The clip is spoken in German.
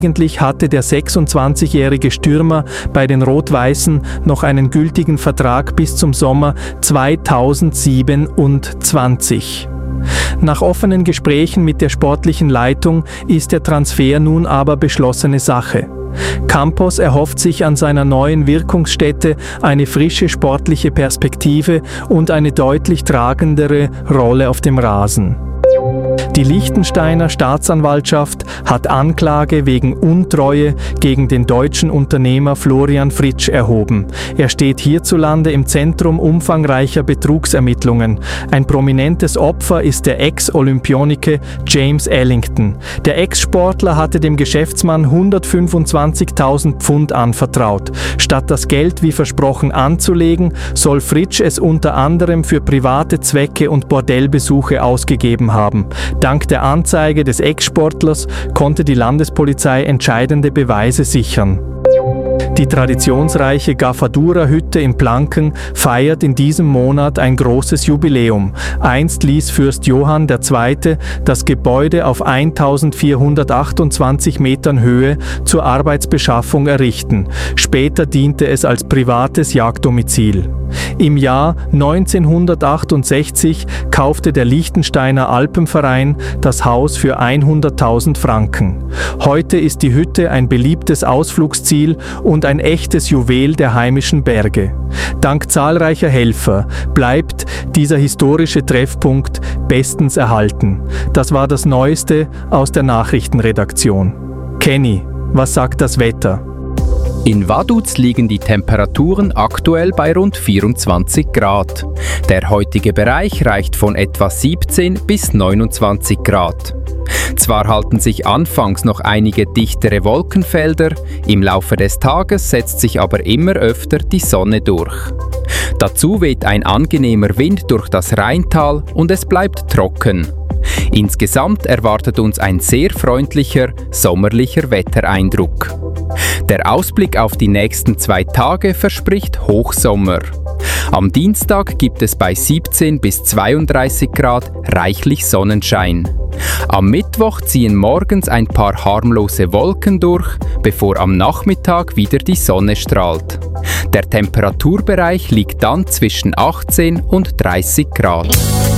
Eigentlich hatte der 26-jährige Stürmer bei den Rot-Weißen noch einen gültigen Vertrag bis zum Sommer 2027. Nach offenen Gesprächen mit der sportlichen Leitung ist der Transfer nun aber beschlossene Sache. Campos erhofft sich an seiner neuen Wirkungsstätte eine frische sportliche Perspektive und eine deutlich tragendere Rolle auf dem Rasen. Die Liechtensteiner Staatsanwaltschaft hat Anklage wegen Untreue gegen den deutschen Unternehmer Florian Fritsch erhoben. Er steht hierzulande im Zentrum umfangreicher Betrugsermittlungen. Ein prominentes Opfer ist der Ex-Olympionike James Ellington. Der Ex-Sportler hatte dem Geschäftsmann 125.000 Pfund anvertraut. Statt das Geld wie versprochen anzulegen, soll Fritsch es unter anderem für private Zwecke und Bordellbesuche ausgegeben haben. Dank der Anzeige des Ex-Sportlers konnte die Landespolizei entscheidende Beweise sichern. Die traditionsreiche Gafadura-Hütte in Planken feiert in diesem Monat ein großes Jubiläum. Einst ließ Fürst Johann II. Das Gebäude auf 1428 Metern Höhe zur Arbeitsbeschaffung errichten. Später diente es als privates Jagddomizil. Im Jahr 1968 kaufte der Liechtensteiner Alpenverein das Haus für 100.000 Franken. Heute ist die Hütte ein beliebtes Ausflugsziel und ein echtes Juwel der heimischen Berge. Dank zahlreicher Helfer bleibt dieser historische Treffpunkt bestens erhalten. Das war das Neueste aus der Nachrichtenredaktion. Kenny, was sagt das Wetter? In Vaduz liegen die Temperaturen aktuell bei rund 24 Grad. Der heutige Bereich reicht von etwa 17 bis 29 Grad. Zwar halten sich anfangs noch einige dichtere Wolkenfelder, im Laufe des Tages setzt sich aber immer öfter die Sonne durch. Dazu weht ein angenehmer Wind durch das Rheintal und es bleibt trocken. Insgesamt erwartet uns ein sehr freundlicher, sommerlicher Wettereindruck. Der Ausblick auf die nächsten 2 Tage verspricht Hochsommer. Am Dienstag gibt es bei 17 bis 32 Grad reichlich Sonnenschein. Am Mittwoch ziehen morgens ein paar harmlose Wolken durch, bevor am Nachmittag wieder die Sonne strahlt. Der Temperaturbereich liegt dann zwischen 18 und 30 Grad.